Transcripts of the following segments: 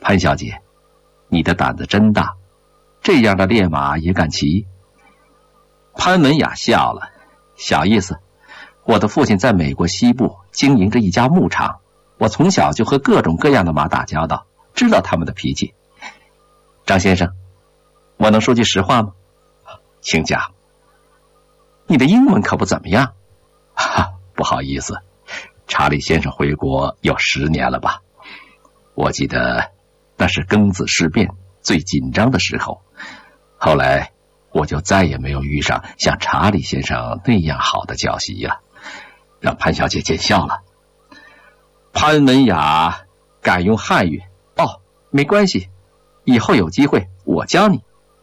潘小姐，你的胆子真大，这样的烈马也敢骑？潘文雅笑了，小意思，我的父亲在美国西部经营着一家牧场，我从小就和各种各样的马打交道，知道他们的脾气。张先生，我能说句实话吗？请讲。你的英文可不怎么样。不好意思，查理先生回国有10年了吧？我记得那是庚子事变最紧张的时候，后来我就再也没有遇上像查理先生那样好的教习了，让潘小姐见笑了。潘文雅改用汉语，没关系，以后有机会我教你。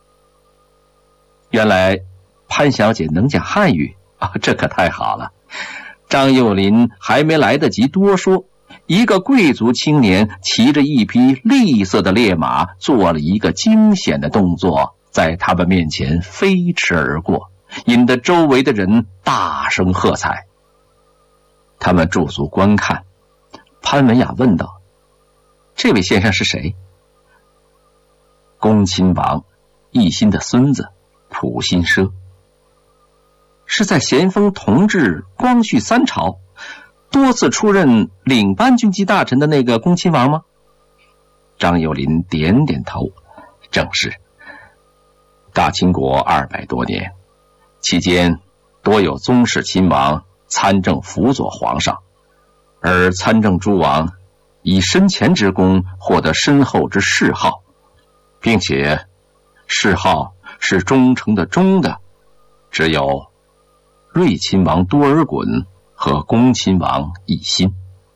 原来潘小姐能讲汉语这可太好了。张幼林还没来得及多说，一个贵族青年骑着一匹绿色的烈马，做了一个惊险的动作，在他们面前飞驰而过，引得周围的人大声喝彩。他们驻足观看，潘文雅问道：这位先生是谁？恭亲王奕欣的孙子溥新奢。是在咸丰同治、光绪3朝多次出任领班军机大臣的那个恭亲王吗？张幼林点点头，正是。大清国200多年，期间多有宗室亲王参政辅佐皇上，而参政诸王以身前之功获得深厚之谥号，并且谥号是忠诚的忠的，只有睿亲王多尔衮和恭亲王奕欣。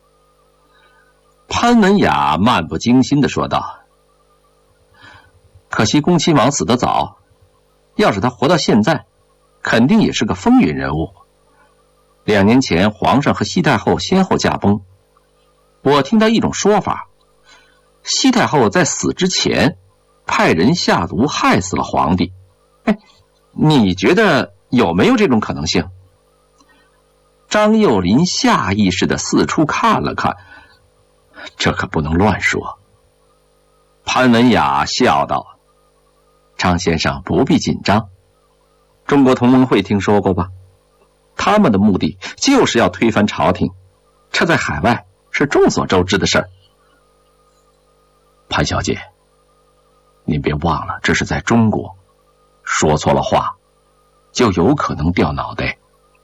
潘文雅漫不经心地说道：可惜恭亲王死得早，要是他活到现在，肯定也是个风云人物。2年前皇上和西太后先后驾崩，我听到一种说法，西太后在死之前派人下毒害死了皇帝。你觉得有没有这种可能性？张幼林下意识地四处看了看，这可不能乱说。潘文雅笑道：张先生不必紧张，中国同盟会听说过吧？他们的目的就是要推翻朝廷，这在海外是众所周知的事儿。潘小姐，您别忘了，这是在中国，说错了话就有可能掉脑袋。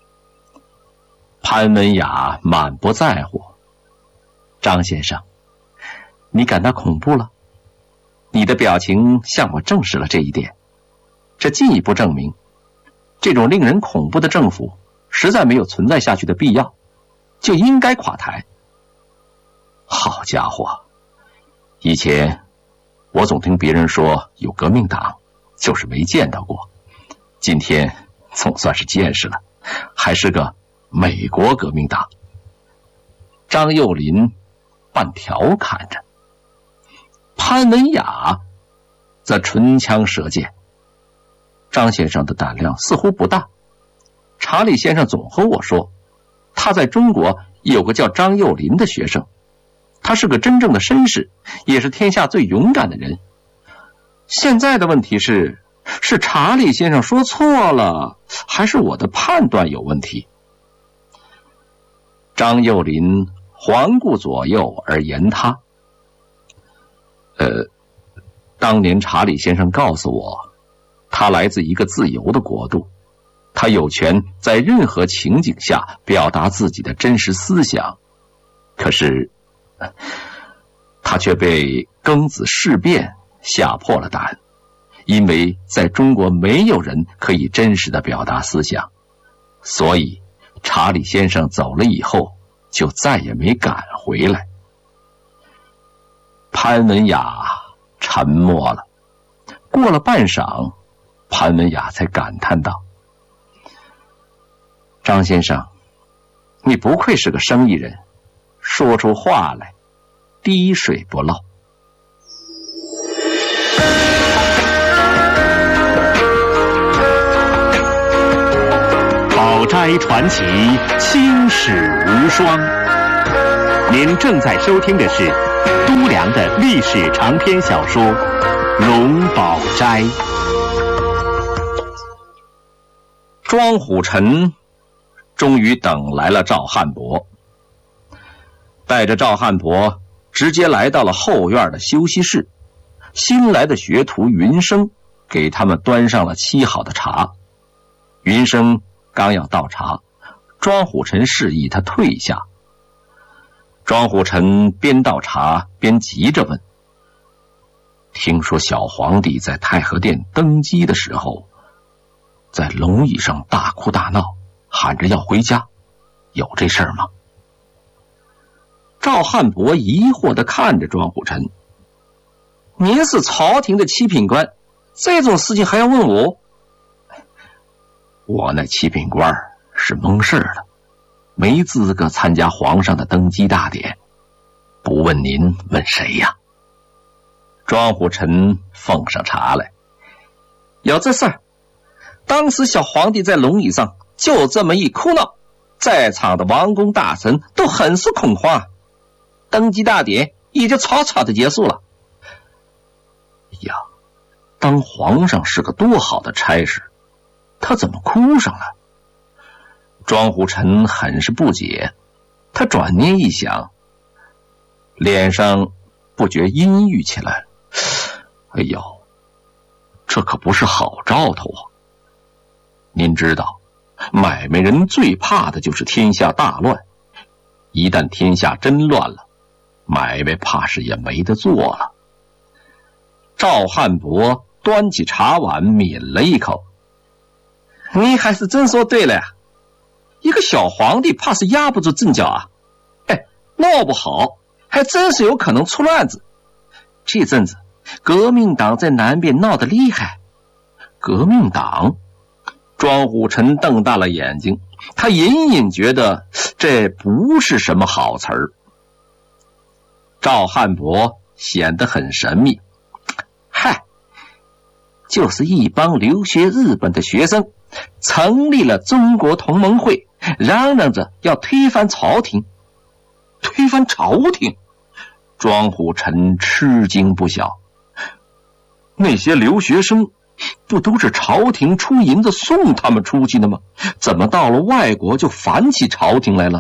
潘文雅满不在乎：张先生，你感到恐怖了？你的表情向我证实了这一点，这进一步证明这种令人恐怖的政府实在没有存在下去的必要，就应该垮台。好家伙，以前我总听别人说有革命党，就是没见到过，今天总算是见识了，还是个美国革命党。张幼林半调侃着，潘文雅则唇枪舌剑：张先生的胆量似乎不大，查理先生总和我说，他在中国有个叫张幼林的学生，他是个真正的绅士，也是天下最勇敢的人。现在的问题是查理先生说错了，还是我的判断有问题？张幼林环顾左右而言他：当年查理先生告诉我，他来自一个自由的国度，他有权在任何情景下表达自己的真实思想。可是他却被庚子事变吓破了胆，因为在中国没有人可以真实的表达思想，所以查理先生走了以后就再也没赶回来。潘文雅沉默了，过了半晌，潘文雅才感叹道：张先生，你不愧是个生意人，说出话来滴水不漏。 宝斋传奇，青史无双。您正在收听的是都良的历史长篇小说《龙宝斋》。 庄虎臣终于等来了赵汉伯，带着赵汉伯直接来到了后院的休息室。新来的学徒云生给他们端上了沏好的茶。云生刚要倒茶，庄虎臣示意他退下。庄虎臣边倒茶边急着问：听说小皇帝在太和殿登基的时候，在龙椅上大哭大闹，喊着要回家，有这事儿吗？赵汉伯疑惑地看着庄虎臣：您是朝廷的七品官，这种事情还要问我？我那七品官是蒙事的，没资格参加皇上的登基大典，不问您问谁呀？庄虎臣奉上茶来：有这事儿，当时小皇帝在龙椅上就这么一哭闹，在场的王公大臣都很是恐慌，登基大典也就草草的结束了。呀，当皇上是个多好的差事，他怎么哭上了？庄虎臣很是不解，他转念一想，脸上不觉阴郁起来。哎呦，这可不是好兆头啊！您知道，买卖人最怕的就是天下大乱，一旦天下真乱了，买卖怕是也没得做了。赵汉伯端起茶碗抿了一口：你还是真说对了呀，一个小皇帝怕是压不住阵脚啊！闹不好还真是有可能出乱子。这阵子革命党在南边闹得厉害。革命党？庄虎臣瞪大了眼睛，他隐隐觉得这不是什么好词儿。赵汉伯显得很神秘：嗨，就是一帮留学日本的学生成立了中国同盟会，嚷嚷着要推翻朝廷。推翻朝廷？庄虎臣吃惊不小。那些留学生不都是朝廷出银子送他们出去的吗？怎么到了外国就反起朝廷来了？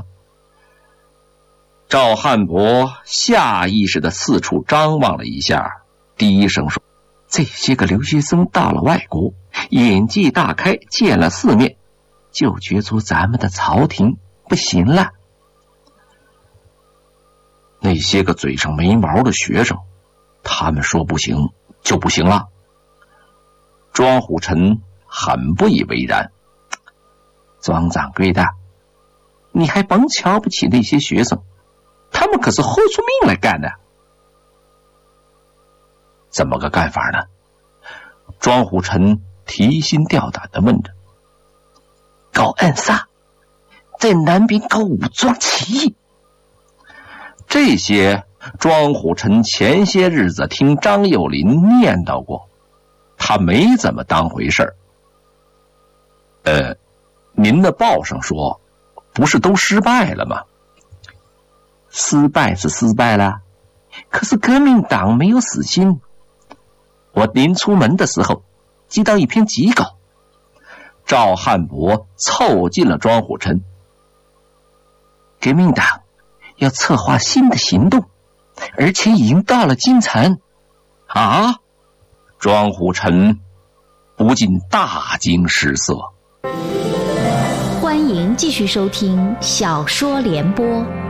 赵汉伯下意识地四处张望了一下，低声说：这些个留学生到了外国，眼界大开，见了世面，就觉出咱们的朝廷不行了。那些个嘴上没毛的学生，他们说不行就不行了。庄虎臣很不以为然：庄掌柜的，你还甭瞧不起那些学生，他们可是豁出命来干的。怎么个干法呢？庄虎臣提心吊胆地问着。搞暗杀，在南边搞武装起义。这些庄虎臣前些日子听张幼林念叨过，他没怎么当回事儿。您的报上说不是都失败了吗？失败是失败了，可是革命党没有死心。我临出门的时候接到一篇急稿，赵汉伯凑近了庄虎臣：革命党要策划新的行动，而且已经到了京城。啊！庄虎臣不禁大惊失色。 欢迎继续收听小说联播。